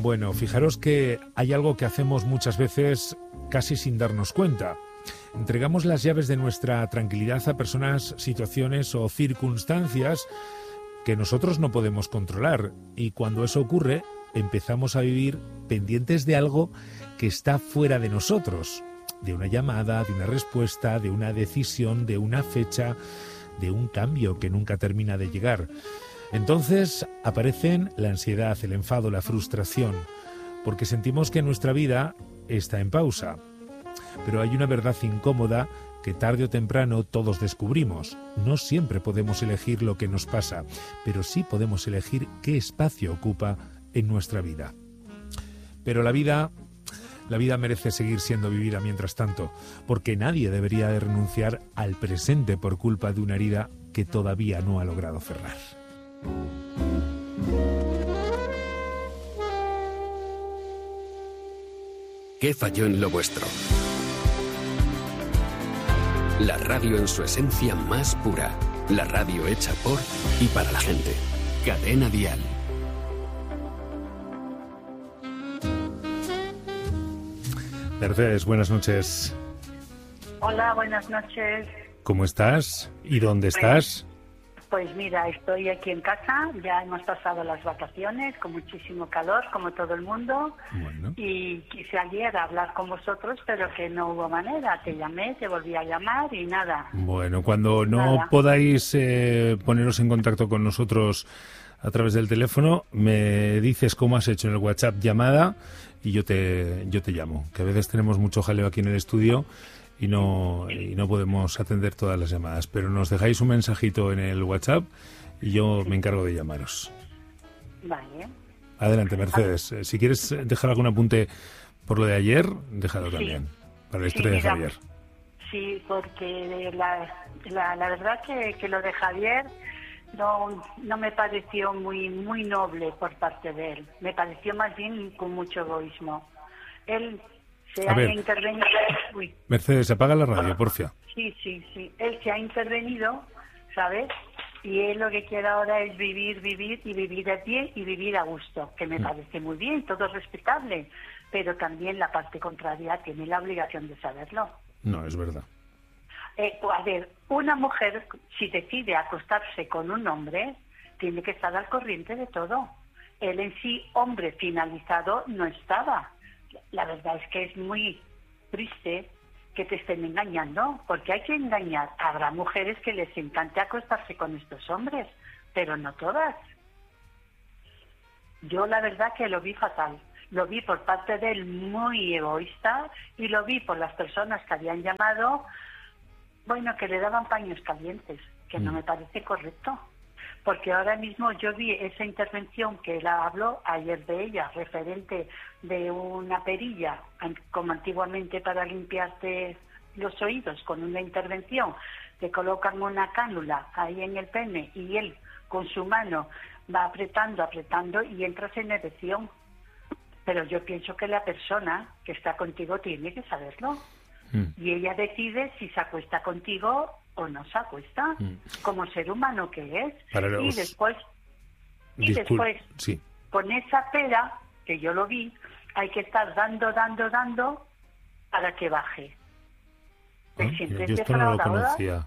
Bueno, fijaros que hay algo que hacemos muchas veces casi sin darnos cuenta. Entregamos las llaves de nuestra tranquilidad a personas, situaciones o circunstancias que nosotros no podemos controlar. Y cuando eso ocurre, empezamos a vivir pendientes de algo que está fuera de nosotros. De una llamada, de una respuesta, de una decisión, de una fecha, de un cambio que nunca termina de llegar. Entonces aparecen la ansiedad, el enfado, la frustración, porque sentimos que nuestra vida está en pausa. Pero hay una verdad incómoda que tarde o temprano todos descubrimos. No siempre podemos elegir lo que nos pasa, pero sí podemos elegir qué espacio ocupa en nuestra vida. Pero la vida merece seguir siendo vivida mientras tanto, porque nadie debería de renunciar al presente por culpa de una herida que todavía no ha logrado cerrar. ¿Qué falló en lo vuestro? La radio en su esencia más pura. La radio hecha por y para la gente. Cadena Dial. Mercedes, buenas noches. Hola, buenas noches. ¿Cómo estás? ¿Y dónde estás? Pues mira, estoy aquí en casa, ya hemos pasado las vacaciones con muchísimo calor, como todo el mundo, Bueno. Y quise ayer hablar con vosotros, pero que no hubo manera. Te llamé, te volví a llamar y nada. Bueno, cuando no Nada. podáis poneros en contacto con nosotros a través del teléfono, me dices cómo has hecho en el WhatsApp llamada y yo te llamo, que a veces tenemos mucho jaleo aquí en el estudio y no podemos atender todas las llamadas, pero nos dejáis un mensajito en el WhatsApp y yo me encargo de llamaros. Vale. Adelante, Mercedes. Si quieres dejar algún apunte por lo de ayer, déjalo Sí. también, para la historia de mira, Javier. Sí, porque la verdad que lo de Javier no me pareció muy noble por parte de él. Me pareció más bien con mucho egoísmo. Él se A ha ver. intervenido. Uy. Mercedes, apaga la radio, porfia. Sí. Él se ha intervenido, ¿sabes? Y él lo que quiere ahora es vivir y vivir a pie y vivir a gusto, que me parece muy bien, todo es respetable, pero también la parte contraria tiene la obligación de saberlo. No, es verdad. A ver, una mujer, si decide acostarse con un hombre, tiene que estar al corriente de todo. Él en sí, hombre finalizado, no estaba. La verdad es que es muy triste que te estén engañando, porque hay que engañar. Habrá mujeres que les encante acostarse con estos hombres, pero no todas. Yo la verdad que lo vi fatal. Lo vi por parte de él muy egoísta y lo vi por las personas que habían llamado, bueno, que le daban paños calientes, que no me parece correcto. Porque ahora mismo yo vi esa intervención que él habló ayer de ella, referente de una perilla, como antiguamente para limpiarte los oídos, con una intervención, te colocan una cánula ahí en el pene y él con su mano va apretando y entras en erección. Pero yo pienso que la persona que está contigo tiene que saberlo. Y ella decide si se acuesta contigo o no se acuesta, como ser humano que es. Y después, sí. con esa pera, que yo lo vi, hay que estar dando para que baje. ¿Te sientes Yo esto no lo defraudada? conocía.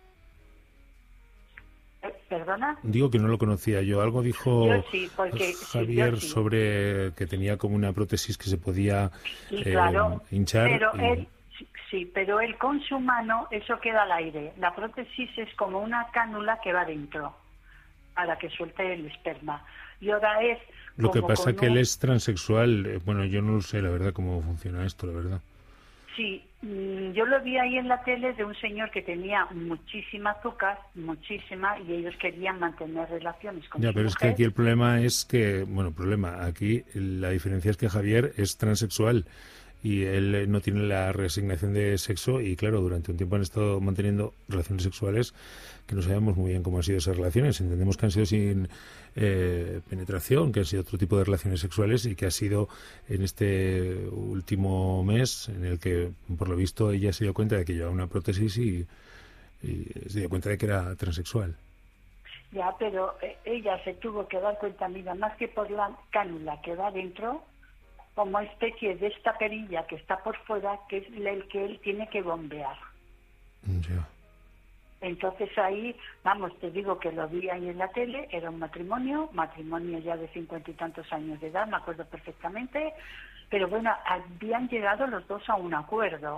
¿Perdona? Digo que no lo conocía yo. Algo dijo Yo sí, porque Javier yo sí. sobre que tenía como una prótesis que se podía Sí, claro, hinchar. pero él con su mano, eso queda al aire. La prótesis es como una cánula que va dentro para que suelte el esperma. Y ahora es... Lo que como pasa con que él es transexual. Bueno, yo no sé la verdad cómo funciona esto, la verdad. Sí, yo lo vi ahí en la tele de un señor que tenía muchísima azúcar, y ellos querían mantener relaciones con Ya, su pero es que mujer. aquí el problema es que, aquí la diferencia es que Javier es transexual y él no tiene la reasignación de sexo y claro, durante un tiempo han estado manteniendo relaciones sexuales que no sabemos muy bien cómo han sido esas relaciones. Entendemos que han sido sin penetración, que han sido otro tipo de relaciones sexuales y que ha sido en este último mes en el que, por lo visto, ella se dio cuenta de que llevaba una prótesis y se dio cuenta de que era transexual. Ya, pero ella se tuvo que dar cuenta, mira, más que por la cánula que va dentro, como especie de esta perilla que está por fuera, que es el que él tiene que bombear. Ya. Entonces ahí, vamos, te digo que lo vi ahí en la tele, era un matrimonio ya de 50 y tantos años de edad, me acuerdo perfectamente, pero bueno, habían llegado los dos a un acuerdo.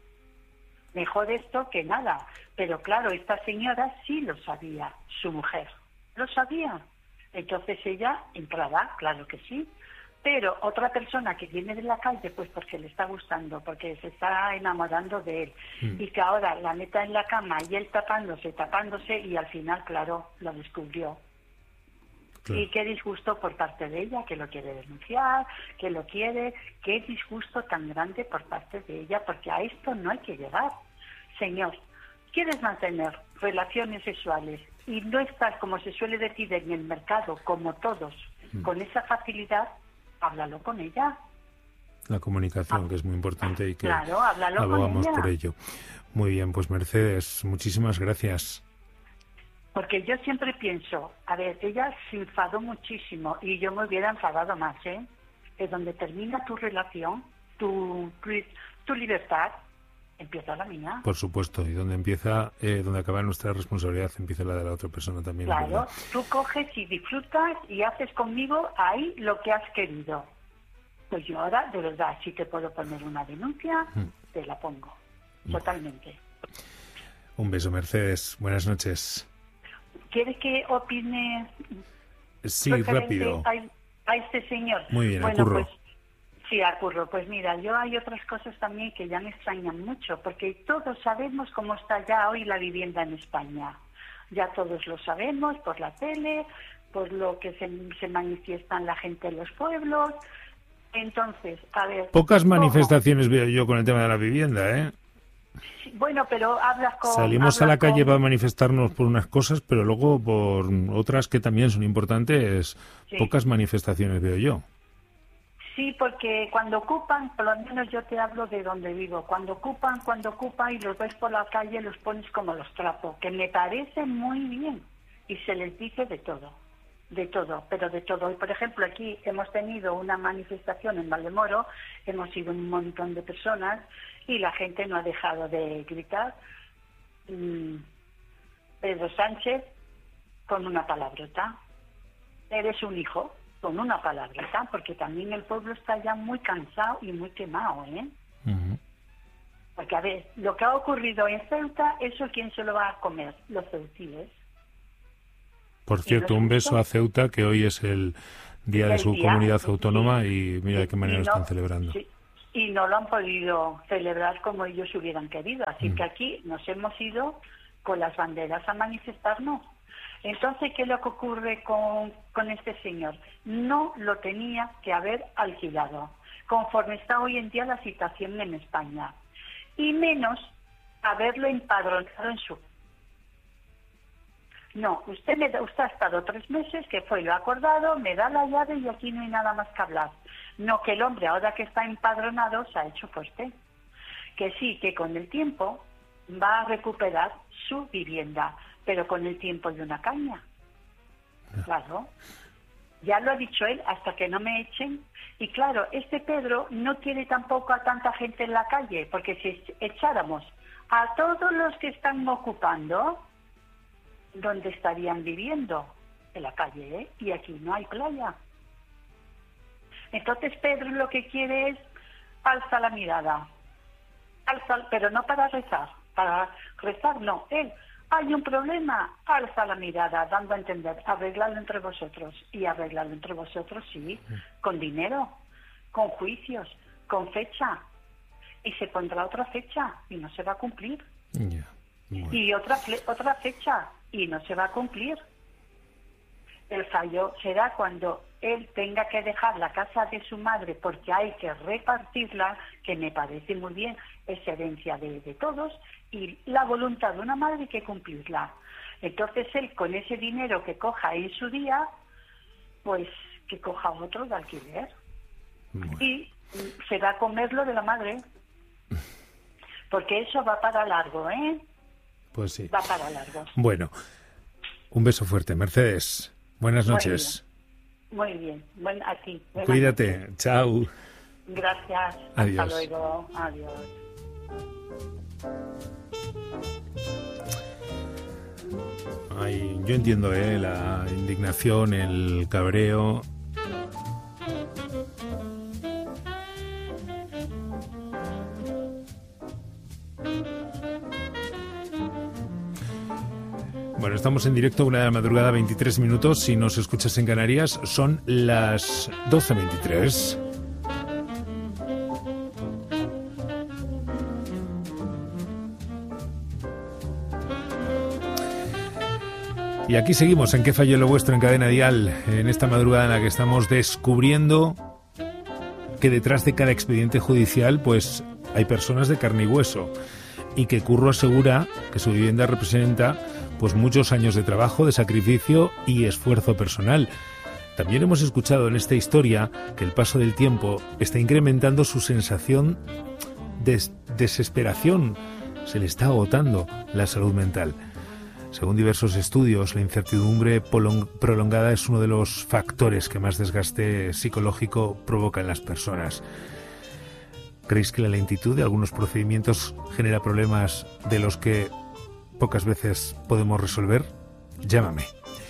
Mejor esto que nada. Pero claro, esta señora sí lo sabía, su mujer. Lo sabía. Entonces ella entrará, claro que sí. Pero otra persona que viene de la calle, pues porque le está gustando, porque se está enamorando de él, y que ahora la meta en la cama y él tapándose, y al final, claro, lo descubrió. Claro. Y qué disgusto por parte de ella, que lo quiere denunciar, que lo quiere, qué disgusto tan grande por parte de ella, porque a esto no hay que llegar. Señor, ¿quieres mantener relaciones sexuales y no estás, como se suele decir en el mercado, como todos, con esa facilidad? Háblalo con ella. La comunicación, que es muy importante y que claro, abogamos por ello. Muy bien, pues Mercedes, muchísimas gracias. Porque yo siempre pienso, a ver, ella se enfadó muchísimo y yo me hubiera enfadado más, ¿eh? Que donde termina tu relación, tu libertad, empieza la mía. Por supuesto, y donde acaba nuestra responsabilidad, empieza la de la otra persona también. Claro, tú coges y disfrutas y haces conmigo ahí lo que has querido. Pues yo ahora, de verdad, si te puedo poner una denuncia, te la pongo. Totalmente. Un beso, Mercedes. Buenas noches. ¿Quieres que opine? Sí, rápido. A este señor. Muy bien, bueno, Curro. Pues, sí, a Curro. Pues mira, yo hay otras cosas también que ya me extrañan mucho, porque todos sabemos cómo está ya hoy la vivienda en España. Ya todos lo sabemos por la tele, por lo que se manifiestan la gente en los pueblos. Entonces, a ver... Pocas manifestaciones veo yo con el tema de la vivienda, ¿eh? Bueno, pero hablas con... Salimos a la calle para manifestarnos por unas cosas, pero luego por otras que también son importantes, sí. Pocas manifestaciones veo yo. Sí, porque cuando ocupan, por lo menos yo te hablo de donde vivo, cuando ocupan y los ves por la calle, los pones como los trapos, que me parece muy bien, y se les dice de todo, pero de todo. Y por ejemplo, aquí hemos tenido una manifestación en Valdemoro, hemos ido un montón de personas, y la gente no ha dejado de gritar Pedro Sánchez con una palabrota, eres un hijo, con una palabrota, porque también el pueblo está ya muy cansado y muy quemado, ¿eh? Uh-huh. Porque a ver, lo que ha ocurrido en Ceuta, eso ¿quién se lo va a comer? Los ceutíes. Por cierto, un beso a Ceuta, que hoy es el día de su comunidad autónoma, y mira de qué manera lo están celebrando. Sí. Y no lo han podido celebrar como ellos hubieran querido. Así que aquí nos hemos ido con las banderas a manifestarnos. Entonces, ¿qué es lo que ocurre con este señor? No lo tenía que haber alquilado, conforme está hoy en día la situación en España. Y menos haberlo empadronado en su... No, usted ha estado 3 meses, que fue lo acordado, me da la llave y aquí no hay nada más que hablar. No, que el hombre, ahora que está empadronado, se ha hecho fuerte. Que sí, que con el tiempo va a recuperar su vivienda, pero con el tiempo de una caña. Claro. Ya lo ha dicho él, hasta que no me echen. Y claro, este Pedro no quiere tampoco a tanta gente en la calle, porque si echáramos a todos los que están ocupando, ¿dónde estarían viviendo? En la calle, ¿eh? Y aquí no hay playa. Entonces Pedro lo que quiere es alza la mirada, pero no para rezar no, él, hay un problema, alza la mirada, dando a entender, arreglarlo entre vosotros, y arreglarlo entre vosotros, sí, con dinero, con juicios, con fecha, y se pondrá otra fecha, y no se va a cumplir, y otra fecha, y no se va a cumplir. El fallo será cuando él tenga que dejar la casa de su madre porque hay que repartirla, que me parece muy bien, es herencia de todos, y la voluntad de una madre hay que cumplirla. Entonces él, con ese dinero que coja en su día, pues que coja otro de alquiler. Bueno. Y se va a comer lo de la madre. Porque eso va para largo, ¿eh? Pues sí. Va para largo. Bueno. Un beso fuerte. Mercedes, buenas noches. Muy bien. Bueno, a ti. Cuídate. Noches. Chao. Gracias. Adiós. Hasta luego. Adiós. Ay, yo entiendo la indignación, el cabreo. Bueno, estamos en directo, 1 de la madrugada, 23 minutos. Si nos escuchas en Canarias, son las 12:23. Y aquí seguimos en ¿Qué falló lo vuestro? En Cadena Dial, en esta madrugada en la que estamos descubriendo que detrás de cada expediente judicial pues hay personas de carne y hueso, y que Curro asegura que su vivienda representa pues muchos años de trabajo, de sacrificio y esfuerzo personal. También hemos escuchado en esta historia que el paso del tiempo está incrementando su sensación de desesperación. Se le está agotando la salud mental. Según diversos estudios, la incertidumbre prolongada es uno de los factores que más desgaste psicológico provoca en las personas. ¿Creéis que la lentitud de algunos procedimientos genera problemas de los que pocas veces podemos resolver? Llámame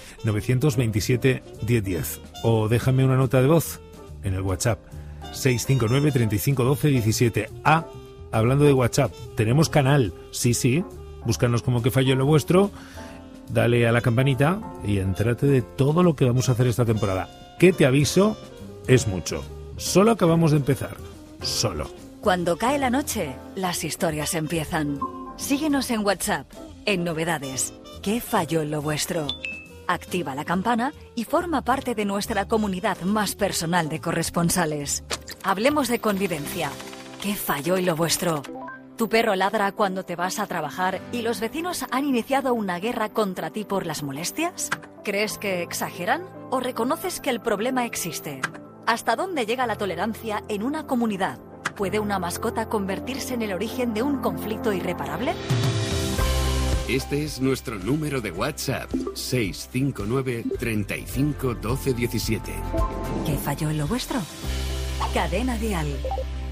927 1010 o déjame una nota de voz en el WhatsApp 659 35 12 17. Hablando de WhatsApp, tenemos canal, sí, búscanos como ¿Qué falló lo vuestro? Dale a la campanita y entérate de todo lo que vamos a hacer esta temporada. Que te aviso, es mucho. Solo acabamos de empezar. Solo. Cuando cae la noche, las historias empiezan. Síguenos en WhatsApp, en Novedades. ¿Qué falló lo vuestro? Activa la campana y forma parte de nuestra comunidad más personal de corresponsales. Hablemos de convivencia. ¿Qué falló lo vuestro? Tu perro ladra cuando te vas a trabajar y los vecinos han iniciado una guerra contra ti por las molestias. ¿Crees que exageran o reconoces que el problema existe? ¿Hasta dónde llega la tolerancia en una comunidad? ¿Puede una mascota convertirse en el origen de un conflicto irreparable? Este es nuestro número de WhatsApp, 659 35 12 17. ¿Qué falló lo vuestro? Cadena Dial.